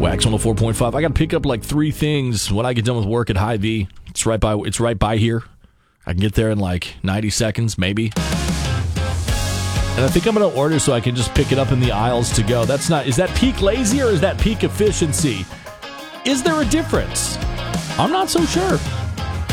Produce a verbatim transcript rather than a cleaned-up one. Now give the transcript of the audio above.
Wax one oh four point five. I got to pick up like three things when I get done with work at Hy-Vee. It's right by. It's right by here. I can get there in like ninety seconds, maybe. And I think I'm going to order so I can just pick it up in the aisles to go. That's not. Is that peak lazy or is that peak efficiency? Is there a difference? I'm not so sure.